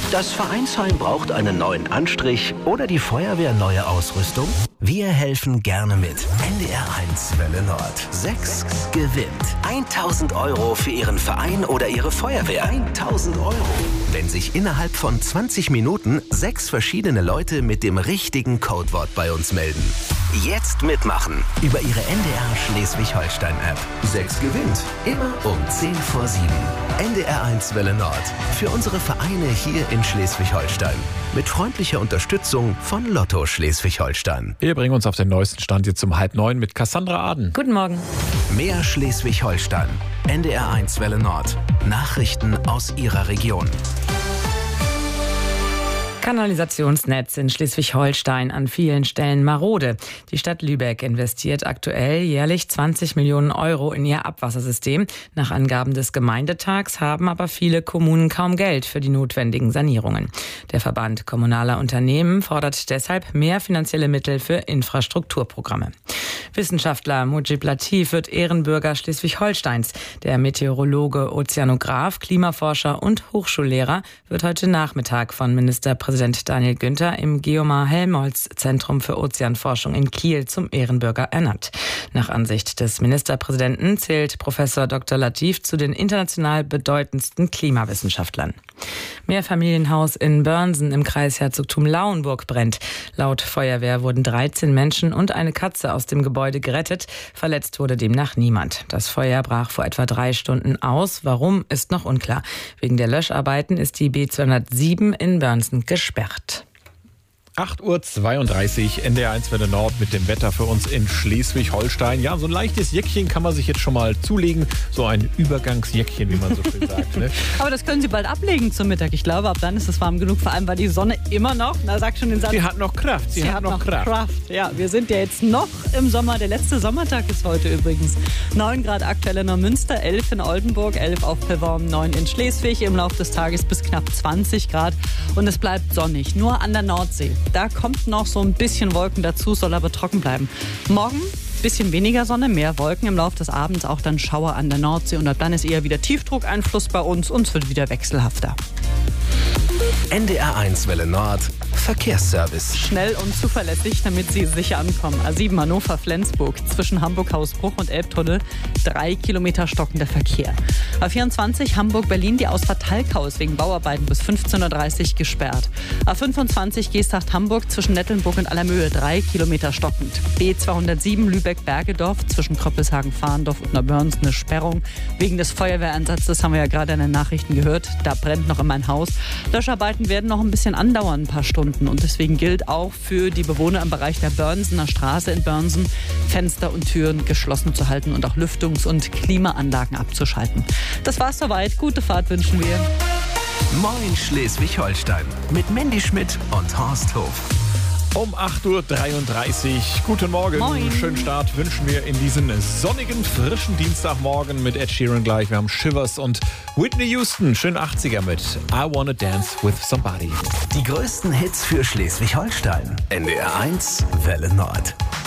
Das Vereinsheim braucht einen neuen Anstrich oder die Feuerwehr neue Ausrüstung? Wir helfen gerne mit. NDR1 Welle Nord. 6 gewinnt. 1.000 € für Ihren Verein oder Ihre Feuerwehr. 1.000 €. Wenn sich innerhalb von 20 Minuten 6 verschiedene Leute mit dem richtigen Codewort bei uns melden. Jetzt mitmachen über Ihre NDR Schleswig-Holstein-App. 6 gewinnt. Immer um 10 vor 7. NDR1 Welle Nord. Für unsere Vereine hier in Schleswig-Holstein. Mit freundlicher Unterstützung von Lotto Schleswig-Holstein. Wir bringen uns auf den neuesten Stand jetzt um 8:30 mit Cassandra Aden. Guten Morgen. Mehr Schleswig-Holstein. NDR1 Welle Nord. Nachrichten aus Ihrer Region. Kanalisationsnetz in Schleswig-Holstein an vielen Stellen marode. Die Stadt Lübeck investiert aktuell jährlich 20 Millionen € in ihr Abwassersystem. Nach Angaben des Gemeindetags haben aber viele Kommunen kaum Geld für die notwendigen Sanierungen. Der Verband kommunaler Unternehmen fordert deshalb mehr finanzielle Mittel für Infrastrukturprogramme. Wissenschaftler Mujib Latif wird Ehrenbürger Schleswig-Holsteins. Der Meteorologe, Ozeanograf, Klimaforscher und Hochschullehrer wird heute Nachmittag von Ministerpräsident Daniel Günther im Geomar-Helmholtz-Zentrum für Ozeanforschung in Kiel zum Ehrenbürger ernannt. Nach Ansicht des Ministerpräsidenten zählt Professor Dr. Latif zu den international bedeutendsten Klimawissenschaftlern. Mehrfamilienhaus in Börnsen im Kreisherzogtum Lauenburg brennt. Laut Feuerwehr wurden 13 Menschen und eine Katze aus dem Gebäude gerettet. Verletzt wurde demnach niemand. Das Feuer brach vor etwa 3 Stunden aus. Warum, ist noch unklar. Wegen der Löscharbeiten ist die B207 in Börnsen gesperrt. 8:32 Uhr, NDR1 Welle Nord mit dem Wetter für uns in Schleswig-Holstein. Ja, so ein leichtes Jäckchen kann man sich jetzt schon mal zulegen. So ein Übergangsjäckchen, wie man so schön sagt. Ne? Aber das können Sie bald ablegen zum Mittag. Ich glaube, ab dann ist es warm genug. Vor allem, weil die Sonne immer noch, sag schon den Satz. Sie hat noch Kraft. Sie hat noch Kraft. Ja, wir sind ja jetzt noch im Sommer. Der letzte Sommertag ist heute übrigens. 9 Grad aktuell in Neumünster, 11 in Oldenburg, 11 auf Pellworm, 9 in Schleswig. Im Laufe des Tages bis knapp 20 Grad. Und es bleibt sonnig. Nur an der Nordsee. Da kommt noch so ein bisschen Wolken dazu, soll aber trocken bleiben. Morgen bisschen weniger Sonne, mehr Wolken, im Laufe des Abends auch dann Schauer an der Nordsee und ab dann ist eher wieder Tiefdruckeinfluss bei uns und es wird wieder wechselhafter. NDR1 Welle Nord. Verkehrsservice. Schnell und zuverlässig, damit Sie sicher ankommen. A7 Hannover-Flensburg zwischen Hamburg-Hausbruch und Elbtunnel 3 Kilometer stockender Verkehr. A24 Hamburg-Berlin, die Ausfahrt Talkau ist wegen Bauarbeiten bis 15:30 Uhr gesperrt. A25 Geesthacht-Hamburg zwischen Nettelnburg und Allermöhe 3 Kilometer stockend. B207 Lübeck-Bergedorf zwischen Kröppelshagen-Fahrendorf und Neubörns eine Sperrung. Wegen des Feuerwehreinsatzes haben wir ja gerade in den Nachrichten gehört. Da brennt noch immer ein Haus. Löscharbeiten werden noch ein bisschen andauern, ein paar Stunden. Und deswegen gilt auch für die Bewohner im Bereich der Börnsener Straße in Börnsen, Fenster und Türen geschlossen zu halten und auch Lüftungs- und Klimaanlagen abzuschalten. Das war's soweit. Gute Fahrt wünschen wir. Moin Schleswig-Holstein mit Mandy Schmidt und Horst Hof. Um 8:33 Uhr. Guten Morgen. Moin. Schönen Start wünschen wir in diesen sonnigen, frischen Dienstagmorgen mit Ed Sheeran gleich. Wir haben Shivers und Whitney Houston. Schön 80er mit I Wanna Dance with Somebody. Die größten Hits für Schleswig-Holstein. NDR1 Welle Nord.